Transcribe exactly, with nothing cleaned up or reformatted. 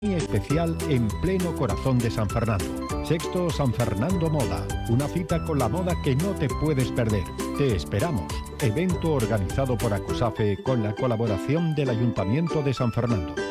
especial en pleno corazón de San Fernando. Sexto San Fernando Moda, una cita con la moda que no te puedes perder. Te esperamos. Evento organizado por Acusafe con la colaboración del Ayuntamiento de San Fernando.